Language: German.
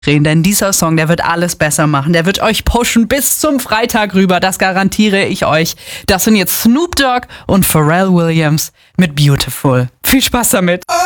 reden, denn dieser Song, der wird alles besser machen. Der wird euch pushen bis zum Freitag rüber, das garantiere ich euch. Das sind jetzt Snoop Dogg und Pharrell Williams mit Beautiful. Viel Spaß damit.